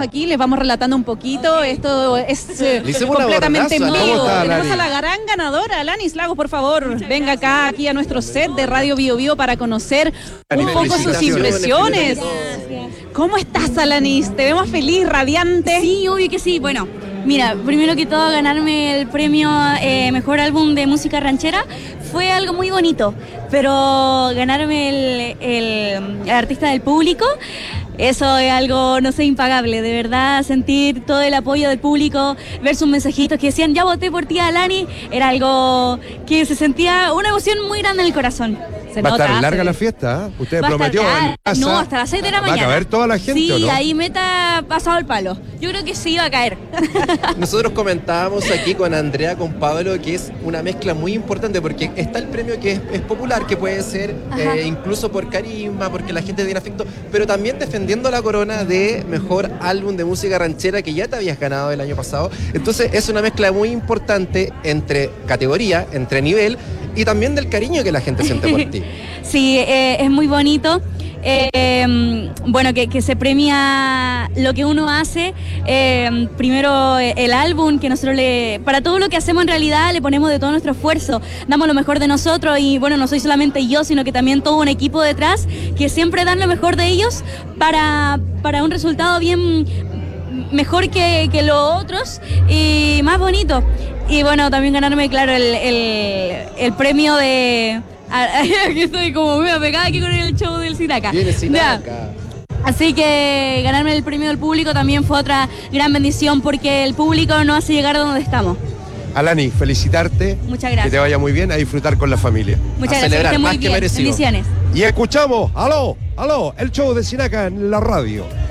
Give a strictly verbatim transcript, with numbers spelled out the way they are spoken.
aquí, les vamos relatando un poquito. Esto es eh, completamente en abordazo, vivo. está, Tenemos a la gran ganadora, Alanis Lagos, por favor. Venga acá, aquí a nuestro set de Radio Bio Bio para conocer un poco sus impresiones. ¿Cómo estás, Alanis? Te vemos feliz, radiante. Sí, obvio que sí. Bueno, mira, primero que todo, ganarme el premio eh, Mejor Álbum de Música Ranchera fue algo muy bonito, pero ganarme el, el, el artista del público, eso es algo, no sé, impagable. De verdad, sentir todo el apoyo del público, ver sus mensajitos que decían, ya voté por ti, Alani, era algo que se sentía una emoción muy grande en el corazón. Se Va a nota, estar larga se... la fiesta, ¿eh? Usted Va prometió estar... en casa. No, hasta las seis de la mañana. ¿Va a caber toda la gente sí, o no? Ahí meta pasado el palo. Yo creo que sí iba a caer. Nosotros comentábamos aquí con Andrea, con Pablo, que es una mezcla muy importante porque está el premio que es, es popular, que puede ser eh, incluso por carisma, porque la gente tiene afecto, pero también defendiendo la corona de Mejor Álbum de Música Ranchera que ya te habías ganado el año pasado. Entonces es una mezcla muy importante entre categoría, entre nivel y también del cariño que la gente siente por ti. Sí, eh, es muy bonito. Eh, bueno, que, que se premia lo que uno hace. Eh, primero el álbum, que nosotros le, para todo lo que hacemos en realidad le ponemos de todo nuestro esfuerzo, damos lo mejor de nosotros y bueno, no soy solamente yo, sino que también todo un equipo detrás que siempre dan lo mejor de ellos para, para un resultado bien mejor que, que los otros y más bonito. Y bueno, también ganarme, claro, el, el, el premio de... Aquí estoy como muy apegada aquí con el show del Sinaca. Viene Sinaca. Así que ganarme el premio del público también fue otra gran bendición porque el público nos hace llegar a donde estamos. Alani, felicitarte. Muchas gracias. Que te vaya muy bien, a disfrutar con la familia. Muchas A gracias, celebrar, que esté muy más que bien. merecido. Bendiciones. Y escuchamos, aló, aló, el show de Sinaca en la radio.